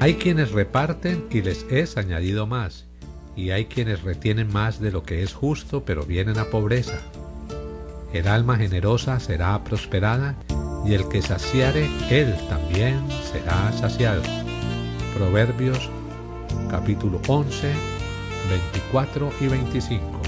Hay quienes reparten y les es añadido más, y hay quienes retienen más de lo que es justo, pero vienen a pobreza. El alma generosa será prosperada, y el que saciare, él también será saciado. Proverbios capítulo 11, 24 y 25.